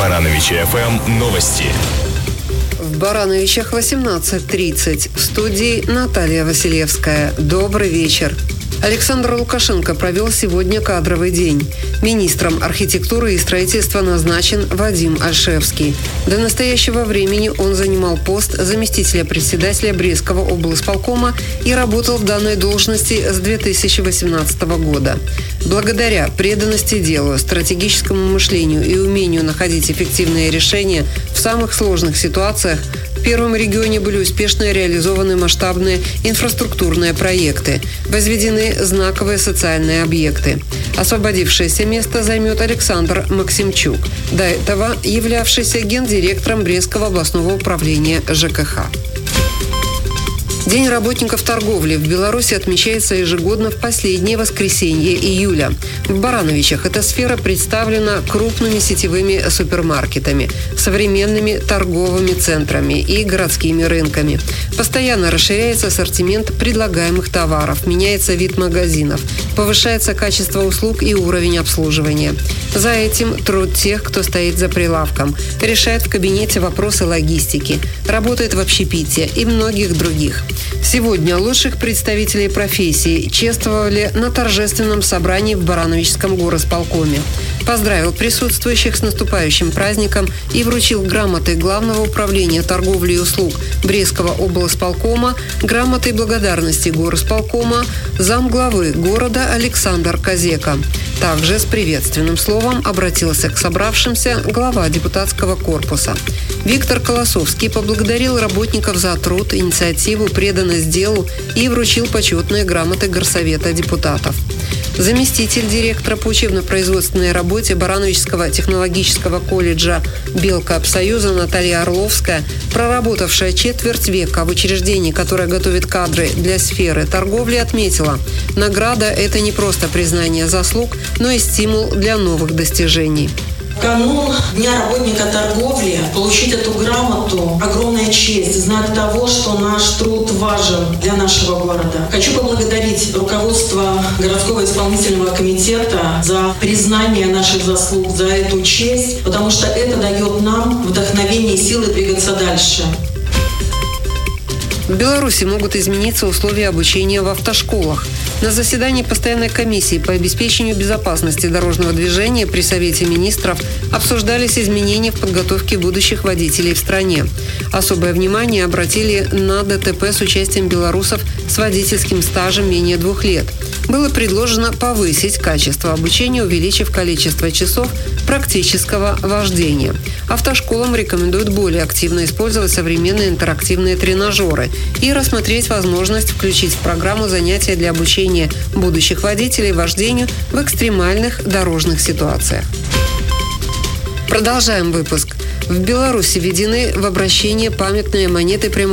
Барановичи ФМ новости. В Барановичах 18:30. В студии Наталья Василевская. Добрый вечер. Александр Лукашенко провел сегодня кадровый день. Министром архитектуры и строительства назначен Вадим Ольшевский. До настоящего времени он занимал пост заместителя председателя Брестского облсполкома и работал в данной должности с 2018 года. Благодаря преданности делу, стратегическому мышлению и умению находить эффективные решения в самых сложных ситуациях, в первом регионе были успешно реализованы масштабные инфраструктурные проекты, возведены знаковые социальные объекты. Освободившееся место займет Александр Максимчук, до этого являвшийся гендиректором Брестского областного управления ЖКХ. День работников торговли в Беларуси отмечается ежегодно в последнее воскресенье июля. В Барановичах эта сфера представлена крупными сетевыми супермаркетами, современными торговыми центрами и городскими рынками. Постоянно расширяется ассортимент предлагаемых товаров, меняется вид магазинов, повышается качество услуг и уровень обслуживания. За этим труд тех, кто стоит за прилавком, решает в кабинете вопросы логистики, работает в общепите и многих других. Сегодня лучших представителей профессии чествовали на торжественном собрании в Барановичском горосполкоме. Поздравил присутствующих с наступающим праздником и вручил грамоты Главного управления торговли и услуг Брестского облсполкома, грамоты благодарности горосполкома, замглавы города Александр Козека. Также с приветственным словом обратился к собравшимся глава депутатского корпуса. Виктор Колосовский поблагодарил работников за труд, инициативу, преданность делу и вручил почетные грамоты горсовета депутатов. Заместитель директора по учебно-производственной работе Барановичского технологического колледжа Белкапсоюза Наталья Орловская, проработавшая четверть века в учреждении, которое готовит кадры для сферы торговли, отметила: награда – это не просто признание заслуг, но и стимул для новых достижений. В канун Дня работника торговли получить эту грамоту – огромная честь, знак того, что наш труд важен для нашего города. Хочу поблагодарить руководство городского исполнительного комитета за признание наших заслуг, за эту честь, потому что это дает нам вдохновение и силы двигаться дальше. В Беларуси могут измениться условия обучения в автошколах. На заседании постоянной комиссии по обеспечению безопасности дорожного движения при Совете министров обсуждались изменения в подготовке будущих водителей в стране. Особое внимание обратили на ДТП с участием белорусов с водительским стажем менее 2 лет. Было предложено повысить качество обучения, увеличив количество часов практического вождения. Автошколам рекомендуют более активно использовать современные интерактивные тренажеры и рассмотреть возможность включить в программу занятия для обучения будущих водителей вождению в экстремальных дорожных ситуациях. Продолжаем выпуск. В Беларуси введены в обращение памятные монеты прямого